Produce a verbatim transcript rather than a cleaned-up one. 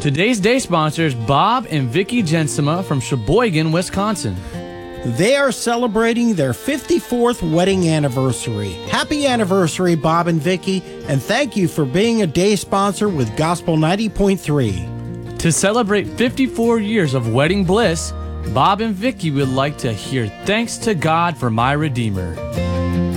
Today's day sponsors Bob and Vicki Jensema from Sheboygan, Wisconsin. They are celebrating their fifty-fourth wedding anniversary. Happy anniversary, Bob and Vicki, and thank you for being a day sponsor with Gospel ninety point three. To celebrate fifty-four years of wedding bliss, Bob and Vicki would like to hear Thanks to God for My Redeemer.